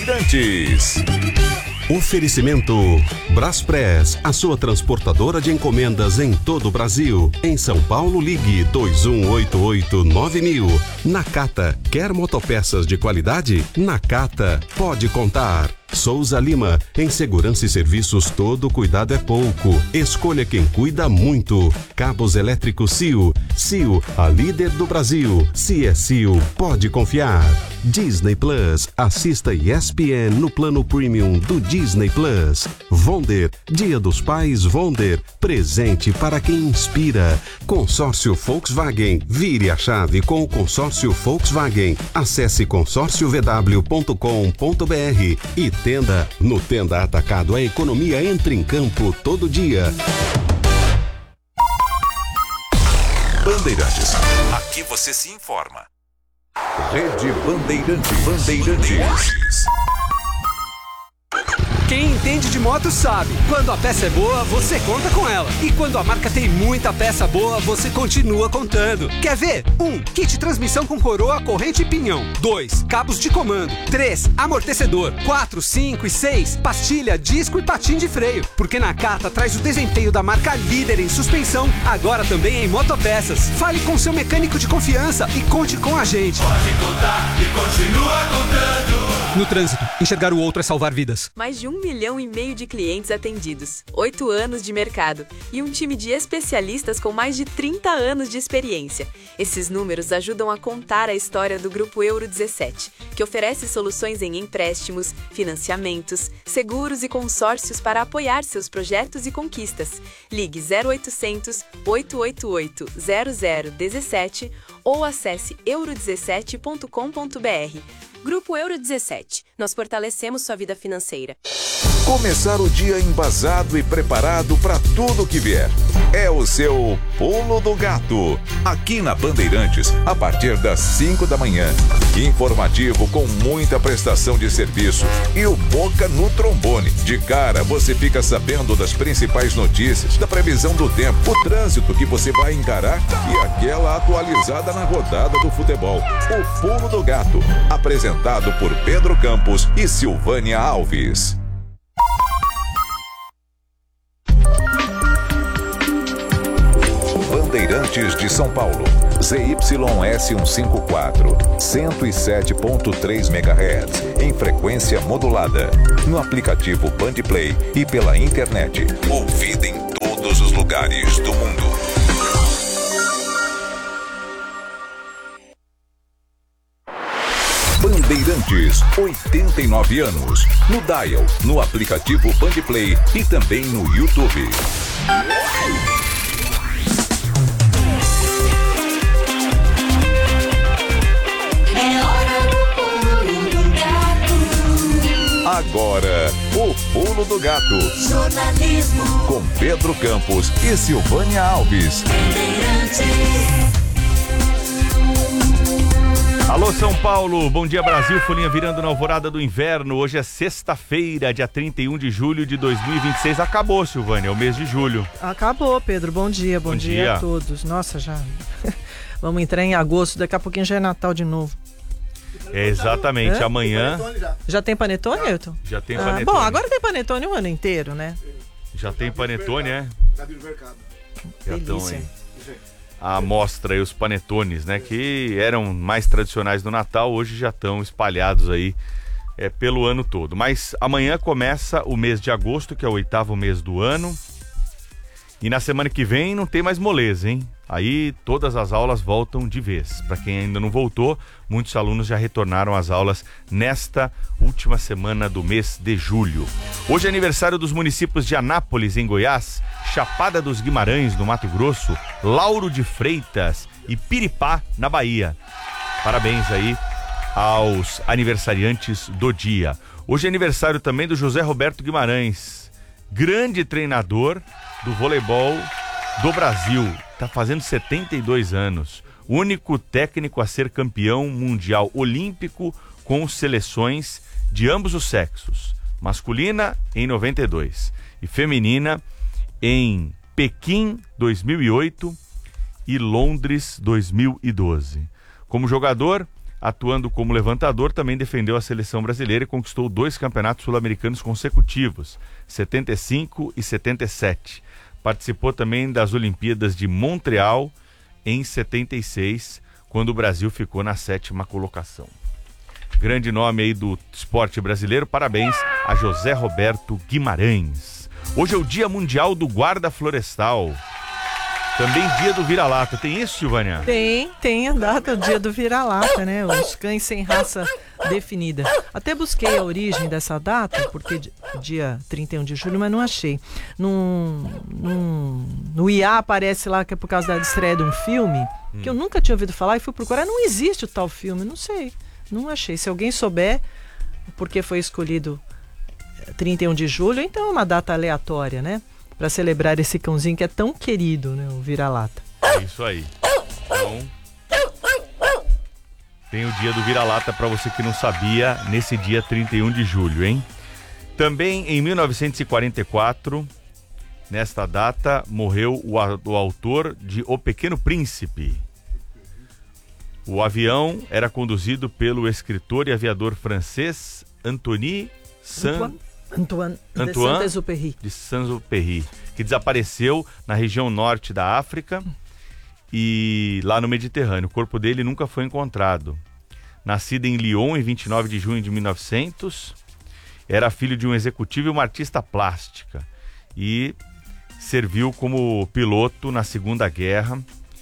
Bandeirantes. Oferecimento Braspress, a sua transportadora de encomendas em todo o Brasil. Em São Paulo, ligue 2188-9000. Nakata, quer motopeças de qualidade? Nakata, pode contar. Souza Lima, em segurança e serviços todo cuidado é pouco. Escolha quem cuida muito. Cabos elétricos CIO. CIO, a líder do Brasil. Se é CIO, pode confiar. Disney Plus, assista ESPN no plano premium do Disney Plus. Wonder, Dia dos Pais Wonder, presente para quem inspira. Consórcio Volkswagen, vire a chave com o consórcio Volkswagen. Acesse consórciovw.com.br e Tenda. No Tenda Atacado, a economia entra em campo todo dia. Bandeirantes. Aqui você se informa. Rede Bandeirantes. Quem entende de moto sabe, quando a peça é boa, você conta com ela. E quando a marca tem muita peça boa, você continua contando. Quer ver? 1. Kit transmissão com coroa, corrente e pinhão. 2. Cabos de comando. 3. Amortecedor. 4, 5 e 6. Pastilha, disco e patim de freio. Porque Nakata traz o desempenho da marca líder em suspensão, agora também em motopeças. Fale com seu mecânico de confiança e conte com a gente. Pode contar e continua contando. No trânsito, enxergar o outro é salvar vidas. Mais de 1,5 milhão de clientes atendidos, 8 anos de mercado e um time de especialistas com mais de 30 anos de experiência. Esses números ajudam a contar a história do Grupo Euro 17, que oferece soluções em empréstimos, financiamentos, seguros e consórcios para apoiar seus projetos e conquistas. Ligue 0800 888 0017 ou acesse euro17.com.br. Grupo Euro 17. Nós fortalecemos sua vida financeira. Começar o dia embasado e preparado para tudo que vier. É o seu Pulo do Gato. Aqui na Bandeirantes, a partir das 5 da manhã. Informativo com muita prestação de serviço. E o Boca no trombone. De cara, você fica sabendo das principais notícias, da previsão do tempo, o trânsito que você vai encarar e aquela atualizada na rodada do futebol. O Pulo do Gato. Apresentado por Pedro Campos e Silvânia Alves. Bandeirantes de São Paulo, ZYS154, 107.3 MHz, em frequência modulada, no aplicativo Bandplay e pela internet, ouvida em todos os lugares do mundo. Bandeirantes, 89 anos, no Dial, no aplicativo Bandplay e também no YouTube. Agora, o Pulo do Gato. Jornalismo com Pedro Campos e Silvânia Alves. Alô São Paulo, bom dia Brasil, folhinha virando na alvorada do inverno. Hoje é sexta-feira, dia 31 de julho de 2026. Acabou, Silvânia, é o mês de julho. Acabou, Pedro, bom dia a todos. Nossa, já vamos entrar em agosto, daqui a pouquinho já é Natal de novo. É exatamente, amanhã... Já tem panetone, Ailton? Já tem panetone. Bom, agora tem panetone o ano inteiro, né? Já tem panetone, é? Já vi no mercado. Já estão aí. A amostra aí, os panetones, né? Que eram mais tradicionais do Natal, hoje já estão espalhados aí pelo ano todo. Mas amanhã começa o mês de agosto, que é o 8º mês do ano. E na semana que vem não tem mais moleza, hein? Aí todas as aulas voltam de vez. Para quem ainda não voltou, muitos alunos já retornaram às aulas nesta última semana do mês de julho. Hoje é aniversário dos municípios de Anápolis, em Goiás, Chapada dos Guimarães, no Mato Grosso, Lauro de Freitas e Piripá, na Bahia. Parabéns aí aos aniversariantes do dia. Hoje é aniversário também do José Roberto Guimarães, grande treinador do voleibol do Brasil. Está fazendo 72 anos. Único técnico a ser campeão mundial olímpico com seleções de ambos os sexos. Masculina em 92 e feminina em Pequim 2008 e Londres 2012. Como jogador, atuando como levantador, também defendeu a seleção brasileira e conquistou 2 campeonatos sul-americanos consecutivos, 75 e 77. Participou também das Olimpíadas de Montreal em 76, quando o Brasil ficou na 7ª colocação. Grande nome aí do esporte brasileiro, parabéns a José Roberto Guimarães. Hoje é o Dia Mundial do Guarda Florestal. Também dia do vira-lata. Tem isso, Silvânia? Tem a data, o dia do vira-lata, né? Os cães sem raça definida. Até busquei a origem dessa data, porque dia 31 de julho, mas não achei. No IA aparece lá que é por causa da estreia de um filme, que eu nunca tinha ouvido falar e fui procurar. Não existe o tal filme, não sei. Não achei. Se alguém souber porque foi escolhido 31 de julho, então é uma data aleatória, né? Para celebrar esse cãozinho que é tão querido, né? O vira-lata. É isso aí. Então, tem o dia do vira-lata para você que não sabia, nesse dia 31 de julho, hein? Também em 1944, nesta data, morreu o autor de O Pequeno Príncipe. O avião era conduzido pelo escritor e aviador francês Antoine de Saint-Exupéry, que desapareceu na região norte da África e lá no Mediterrâneo. O corpo dele nunca foi encontrado. Nascido em Lyon em 29 de junho de 1900, era filho de um executivo e uma artista plástica e serviu como piloto na Segunda Guerra.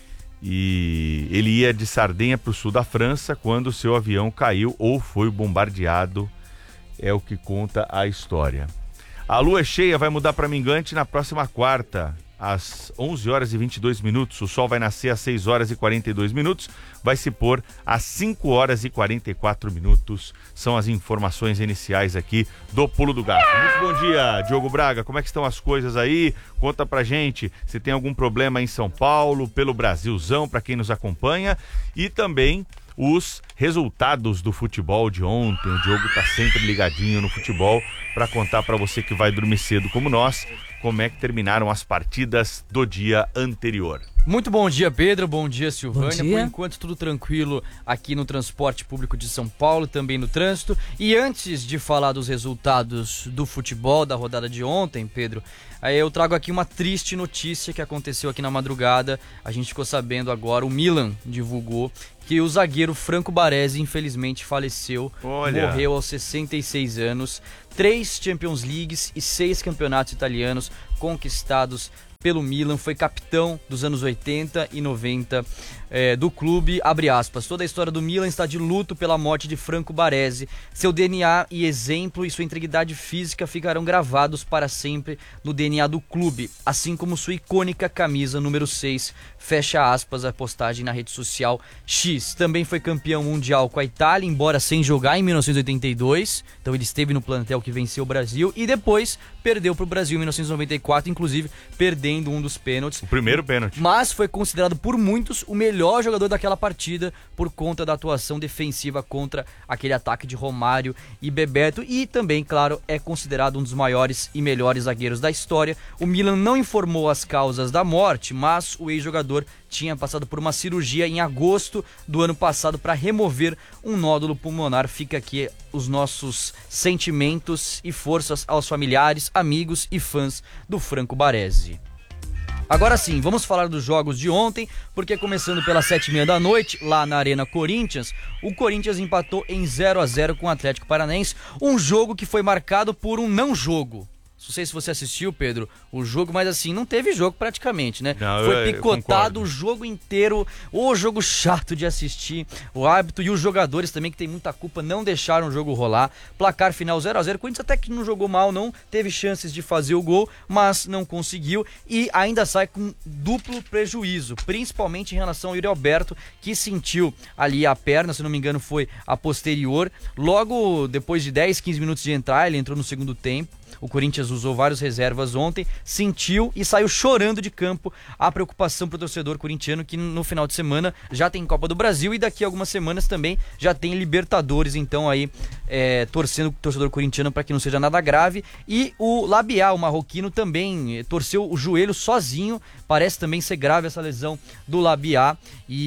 E ele ia de Sardenha para o sul da França quando seu avião caiu ou foi bombardeado, é o que conta a história. A lua cheia vai mudar para minguante na próxima quarta, às 11 horas e 22 minutos. O sol vai nascer às 6 horas e 42 minutos, vai se pôr às 5 horas e 44 minutos. São as informações iniciais aqui do Pulo do Gato. Muito bom dia, Diogo Braga. Como é que estão as coisas aí? Conta pra gente se tem algum problema em São Paulo, pelo Brasilzão, para quem nos acompanha. E também os resultados do futebol de ontem. O Diogo tá sempre ligadinho no futebol para contar para você que vai dormir cedo como nós, como é que terminaram as partidas do dia anterior. Muito bom dia, Pedro. Bom dia, Silvânia. Bom dia. Por enquanto, tudo tranquilo aqui no transporte público de São Paulo, também no trânsito. E antes de falar dos resultados do futebol da rodada de ontem, Pedro, eu trago aqui uma triste notícia que aconteceu aqui na madrugada. A gente ficou sabendo agora, o Milan divulgou que o zagueiro Franco Baresi, infelizmente, faleceu. Olha. Morreu aos 66 anos. 3 Champions Leagues e 6 campeonatos italianos conquistados pelo Milan, foi capitão dos anos 80 e 90 do clube, abre aspas, toda a história do Milan está de luto pela morte de Franco Baresi, seu DNA e exemplo e sua integridade física ficarão gravados para sempre no DNA do clube, assim como sua icônica camisa número 6, fecha aspas, a postagem na rede social X. Também foi campeão mundial com a Itália, embora sem jogar, em 1982, então ele esteve no plantel que venceu o Brasil e depois perdeu para o Brasil em 1994, inclusive perdendo um dos pênaltis. O primeiro pênalti. Mas foi considerado por muitos o melhor jogador daquela partida por conta da atuação defensiva contra aquele ataque de Romário e Bebeto e também, claro, é considerado um dos maiores e melhores zagueiros da história. O Milan não informou as causas da morte, mas o ex-jogador tinha passado por uma cirurgia em agosto do ano passado para remover um nódulo pulmonar. Fica aqui os nossos sentimentos e forças aos familiares, amigos e fãs do Franco Baresi. Agora sim, vamos falar dos jogos de ontem, porque começando pelas 7h30 da noite, lá na Arena Corinthians, o Corinthians empatou em 0-0 com o Atlético Paranaense, um jogo que foi marcado por um não jogo. Não sei se você assistiu, Pedro, o jogo, mas assim, não teve jogo praticamente, né? Não, foi picotado o jogo inteiro, o jogo chato de assistir, o árbitro e os jogadores também, que tem muita culpa, não deixaram o jogo rolar. Placar final 0-0, o Corinthians até que não jogou mal, não teve chances de fazer o gol, mas não conseguiu e ainda sai com duplo prejuízo, principalmente em relação ao Yuri Alberto, que sentiu ali a perna, se não me engano foi a posterior, logo depois de 10, 15 minutos de entrar, ele entrou no segundo tempo. O Corinthians usou vários reservas ontem, sentiu e saiu chorando de campo. A preocupação pro torcedor corintiano que no final de semana já tem Copa do Brasil e daqui a algumas semanas também já tem Libertadores, então aí torcendo o torcedor corintiano para que não seja nada grave. E o Labiá, o marroquino, também torceu o joelho sozinho, parece também ser grave essa lesão do Labiá,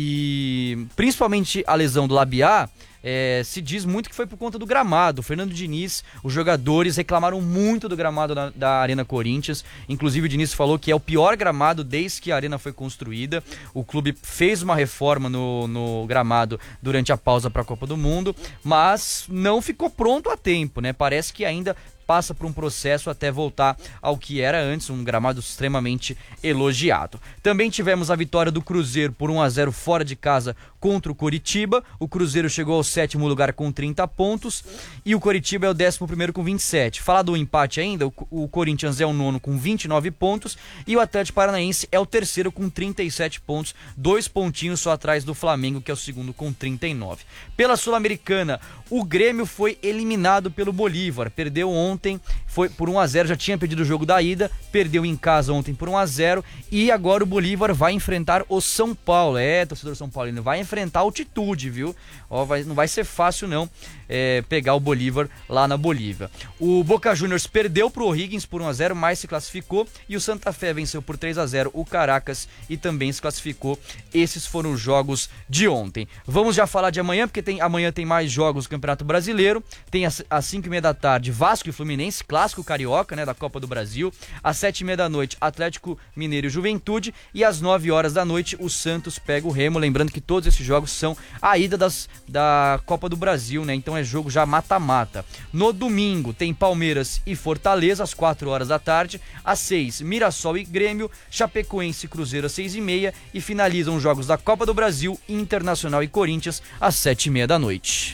e principalmente a lesão do Labiá, se diz muito que foi por conta do gramado. O Fernando Diniz, os jogadores reclamaram muito do gramado da Arena Corinthians. Inclusive o Diniz falou que é o pior gramado desde que a arena foi construída. O clube fez uma reforma no gramado durante a pausa para a Copa do Mundo, mas não ficou pronto a tempo, né? Parece que ainda passa por um processo até voltar ao que era antes, um gramado extremamente elogiado. Também tivemos a vitória do Cruzeiro por 1-0 fora de casa contra o Coritiba. O Cruzeiro chegou ao 7º lugar com 30 pontos e o Coritiba é o 11º com 27. Falar do empate ainda, o Corinthians é o 9º com 29 pontos e o Atlético Paranaense é o 3º com 37 pontos, 2 pontinhos só atrás do Flamengo, que é o 2º com 39. Pela Sul-Americana, o Grêmio foi eliminado pelo Bolívar, perdeu ontem, foi por 1-0, já tinha perdido o jogo da ida, perdeu em casa ontem por 1-0 e agora o Bolívar vai enfrentar o São Paulo. Torcedor São Paulino, vai enfrentar a altitude, viu? Não vai ser fácil não pegar o Bolívar lá na Bolívia. O Boca Juniors perdeu pro O'Higgins por 1-0, mas se classificou, e o Santa Fé venceu por 3-0 o Caracas e também se classificou. Esses foram os jogos de ontem. Vamos já falar de amanhã, porque amanhã tem mais jogos do Campeonato Brasileiro. Tem às 5h30 da tarde Vasco e Fluminense, clássico carioca, né, da Copa do Brasil. Às 7h30 da noite Atlético Mineiro e Juventude, e às 9h da noite o Santos pega o Remo. Lembrando que todos esses jogos são a ida da Copa do Brasil, né? Então é jogo já mata-mata. No domingo tem Palmeiras e Fortaleza às 4h da tarde, às 6h Mirassol e Grêmio, Chapecoense e Cruzeiro às 6h30 e finalizam os jogos da Copa do Brasil, Internacional e Corinthians às 7h30 da noite.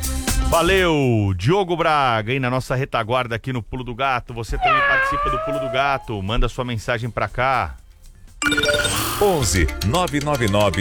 Valeu, Diogo Braga, aí na nossa retaguarda aqui no Pulo do Gato. Você também participa do Pulo do Gato, manda sua mensagem pra cá. 11 999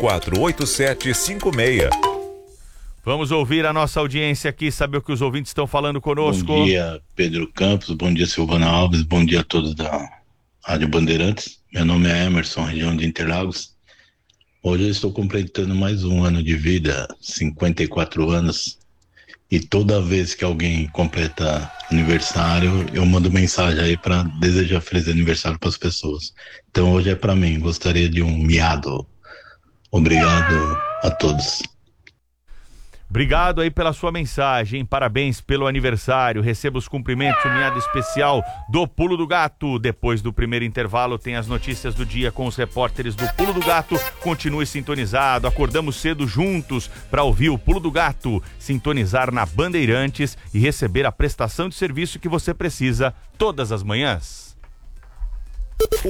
048756. Vamos ouvir a nossa audiência aqui, saber o que os ouvintes estão falando conosco. Bom dia, Pedro Campos, bom dia, Silvana Alves, bom dia a todos da Rádio Bandeirantes. Meu nome é Emerson, região de Interlagos. Hoje eu estou completando mais um ano de vida, 54 anos, e toda vez que alguém completa aniversário, eu mando mensagem aí para desejar feliz aniversário para as pessoas. Então hoje é para mim, gostaria de um miado. Obrigado a todos. Obrigado aí pela sua mensagem, parabéns pelo aniversário, receba os cumprimentos, um miado especial do Pulo do Gato. Depois do primeiro intervalo tem as notícias do dia com os repórteres do Pulo do Gato. Continue sintonizado, acordamos cedo juntos para ouvir o Pulo do Gato, sintonizar na Bandeirantes e receber a prestação de serviço que você precisa todas as manhãs.